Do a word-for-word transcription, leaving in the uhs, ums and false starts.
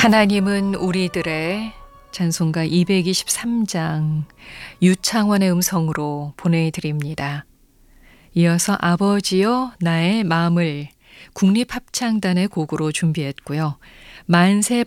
하나님은 우리들의 찬송가 이백이십삼 장 유창원의 음성으로 보내드립니다. 이어서 아버지여 나의 마음을 국립합창단의 곡으로 준비했고요. 만세